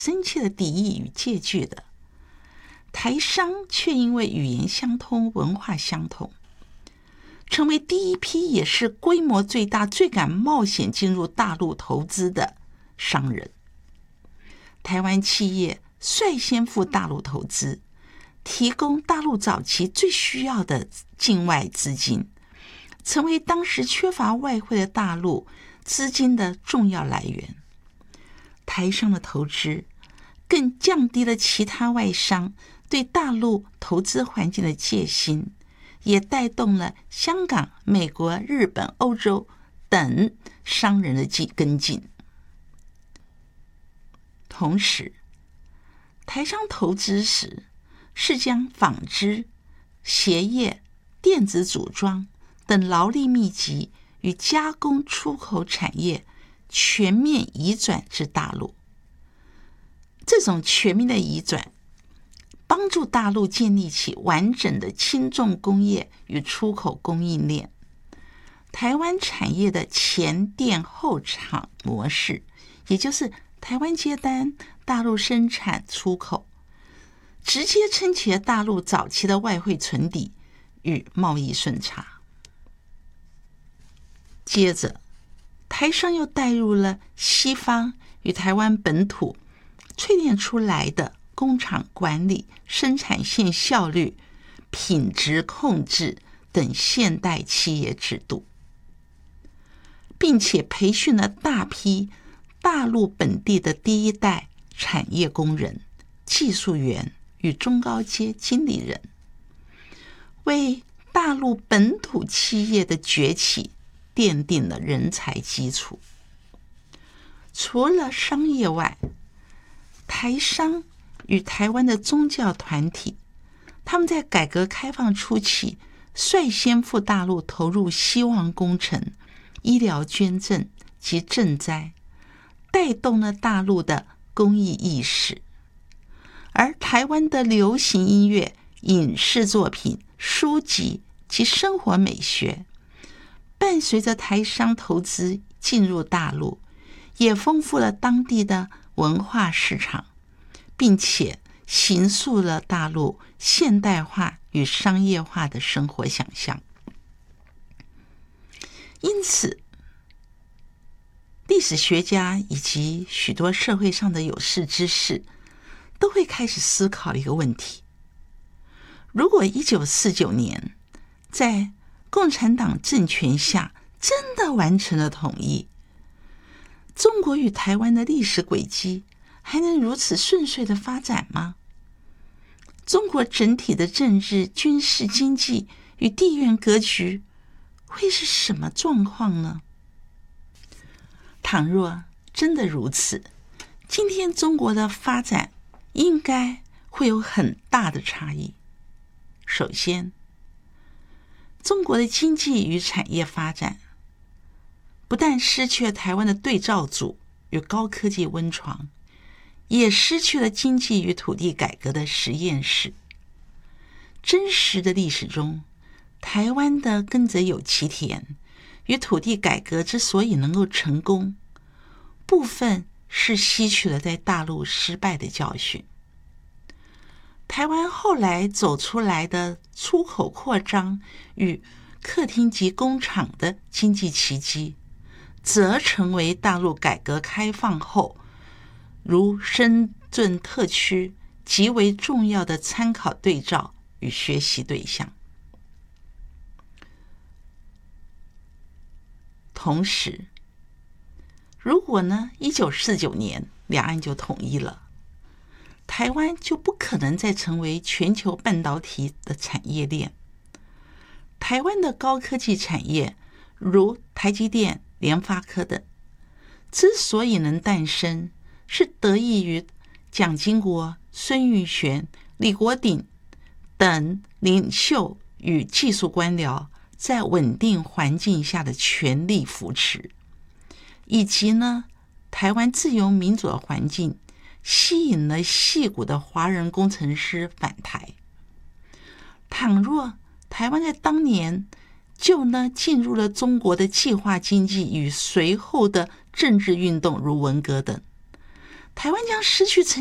深切的敌意与戒惧的。台商却因为语言相通、文化相同，成为第一批也是规模最大、最敢冒险进入大陆投资的商人。台湾企业率先赴大陆投资，提供大陆早期最需要的境外资金，成为当时缺乏外汇的大陆资金的重要来源。台商的投资更降低了其他外商对大陆投资环境的戒心，也带动了香港、美国、日本、欧洲等商人的跟进。同时，台商投资时是将纺织、鞋业、电子组装等劳力密集与加工出口产业全面移转至大陆。这种全面的移转帮助大陆建立起完整的轻重工业与出口供应链。台湾产业的前店后厂模式，也就是台湾接单，大陆生产出口，直接撑起了大陆早期的外汇存底与贸易顺差。接着，台商又带入了西方与台湾本土淬炼出来的工厂管理、生产线效率、品质控制等现代企业制度，并且培训了大批大陆本地的第一代产业工人、技术员与中高阶经理人，为大陆本土企业的崛起奠定了人才基础。除了商业外，台商与台湾的宗教团体，他们在改革开放初期率先赴大陆投入希望工程、医疗捐赠及赈灾，带动了大陆的公益意识。而台湾的流行音乐、影视作品、书籍及生活美学，伴随着台商投资进入大陆，也丰富了当地的文化市场，并且形塑了大陆现代化与商业化的生活想象。因此，历史学家以及许多社会上的有识之士都会开始思考一个问题：如果1949年在共产党政权下真的完成了统一，中国与台湾的历史轨迹还能如此顺遂的发展吗？中国整体的政治、军事、经济与地缘格局会是什么状况呢？倘若真的如此，今天中国的发展应该会有很大的差异。首先，中国的经济与产业发展不但失去了台湾的对照组与高科技温床，也失去了经济与土地改革的实验室。真实的历史中，台湾的耕者有其田与土地改革之所以能够成功，部分是吸取了在大陆失败的教训。台湾后来走出来的出口扩张与客厅级工厂的经济奇迹，则成为大陆改革开放后如深圳特区极为重要的参考对照与学习对象。同时，如果1949年两岸就统一了，台湾就不可能再成为全球半导体的产业链。台湾的高科技产业，如台积电、联发科等，之所以能诞生，是得益于蒋经国、孙运璇、李国鼎等领袖与技术官僚在稳定环境下的全力扶持，以及台湾自由民主的环境吸引了矽谷的华人工程师返台。倘若台湾在当年就进入了中国的计划经济与随后的政治运动，如文革等， 台湾将失去曾